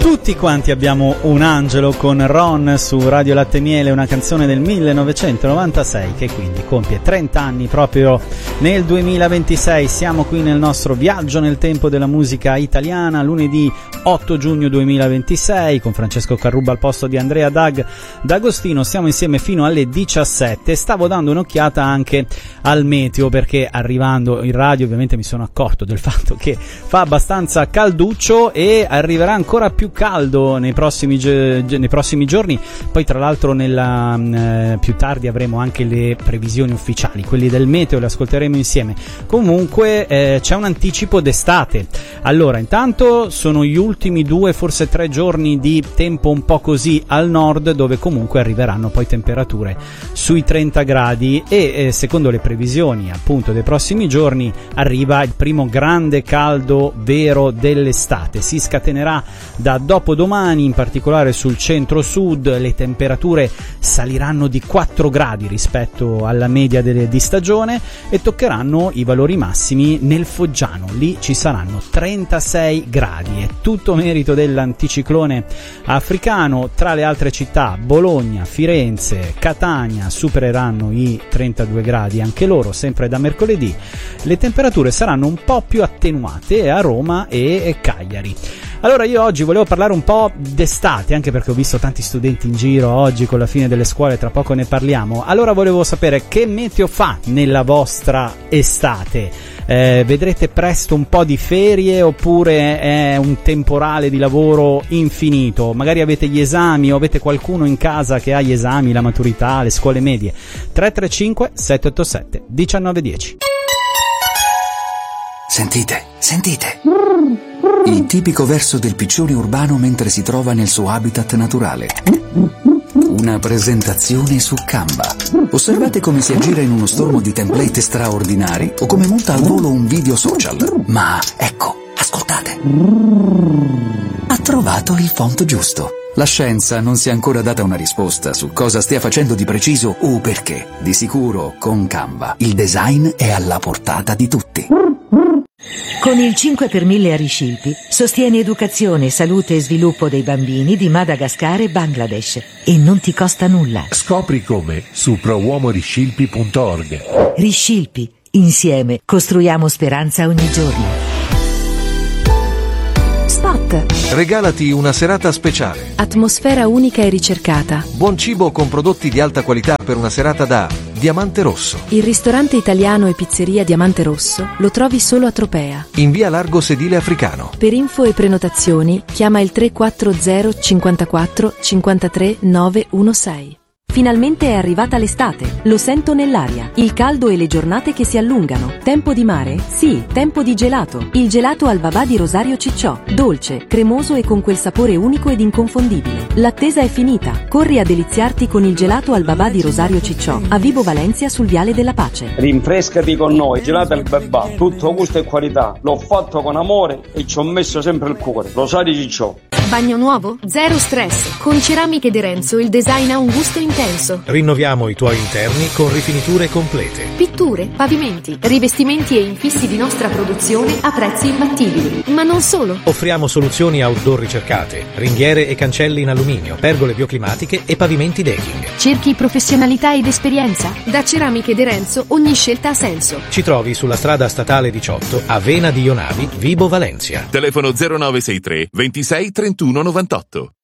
Tutti quanti abbiamo un angelo con Ron su Radio Latte e Miele, una canzone del 1996 che quindi compie 30 anni proprio nel 2026. Siamo qui nel nostro viaggio nel tempo della musica italiana, lunedì 8 giugno 2026, con Francesco Carruba al posto di Andrea D'Agostino. Siamo insieme fino alle 17. Stavo dando un'occhiata anche al meteo, perché arrivando in radio ovviamente mi sono accorto del fatto che fa abbastanza calduccio e arriverà ancora più caldo nei prossimi giorni. Poi tra l'altro più tardi avremo anche le previsioni ufficiali, quelli del meteo, le ascolteremo insieme. Comunque c'è un anticipo d'estate. Allora, intanto sono gli ultimi 2, forse 3 giorni di tempo un po' così al nord, dove comunque arriveranno poi temperature sui 30 gradi e secondo le previsioni appunto dei prossimi giorni arriva il primo grande caldo vero dell'estate. Si scatenerà da dopodomani, in particolare sul centro-sud. Le temperature saliranno di 4 gradi rispetto alla media di stagione e toccheranno i valori massimi nel Foggiano. Lì ci saranno 36 gradi. È tutto merito dell'anticiclone africano. Tra le altre città, Bologna, Firenze, Catania supereranno i 32 gradi anche loro, sempre da mercoledì. Le temperature saranno un po' più attenuate a Roma e Cagliari. Allora, io oggi volevo parlare un po' d'estate, anche perché ho visto tanti studenti in giro oggi con la fine delle scuole, tra poco ne parliamo. Allora volevo sapere che meteo fa nella vostra estate. Vedrete presto un po' di ferie oppure è un temporale di lavoro infinito? Magari avete gli esami o avete qualcuno in casa che ha gli esami, la maturità, le scuole medie. 335 787 1910. Sentite. Il tipico verso del piccione urbano mentre si trova nel suo habitat naturale. Una presentazione su Canva. Osservate come si aggira in uno stormo di template straordinari o come monta al volo un video social. Ma ecco, ascoltate. Ha trovato il font giusto. La scienza non si è ancora data una risposta su cosa stia facendo di preciso o perché. Di sicuro, con Canva, il design è alla portata di tutti. Con il 5 per 1000 a Riscilpi sostieni educazione, salute e sviluppo dei bambini di Madagascar e Bangladesh e non ti costa nulla. Scopri come su prouomoriscilpi.org. Riscilpi, insieme costruiamo speranza ogni giorno. Spot. Regalati una serata speciale. Atmosfera unica e ricercata. Buon cibo con prodotti di alta qualità per una serata da Diamante Rosso. Il ristorante italiano e pizzeria Diamante Rosso lo trovi solo a Tropea, in via Largo Sedile Africano. Per info e prenotazioni chiama il 340 54 53 916. Finalmente è arrivata l'estate, lo sento nell'aria, il caldo e le giornate che si allungano. Tempo di mare? Sì, tempo di gelato. Il gelato al babà di Rosario Cicciò, dolce, cremoso e con quel sapore unico ed inconfondibile. L'attesa è finita, corri a deliziarti con il gelato al babà di Rosario Cicciò, a Vibo Valencia sul Viale della Pace. Rinfrescati con noi, gelato al babà, tutto gusto e qualità. L'ho fatto con amore e ci ho messo sempre il cuore. Rosario Cicciò. Bagno nuovo? Zero stress. Con Ceramiche De Renzo il design ha un gusto intenso. Rinnoviamo i tuoi interni con rifiniture complete. Pitture, pavimenti, rivestimenti e infissi di nostra produzione a prezzi imbattibili. Ma non solo. Offriamo soluzioni outdoor ricercate, ringhiere e cancelli in alluminio, pergole bioclimatiche e pavimenti decking. Cerchi professionalità ed esperienza? Da Ceramiche De Renzo ogni scelta ha senso. Ci trovi sulla strada statale 18 a Vena di Ionavi, Vibo Valencia. Telefono 0963 26 31 98.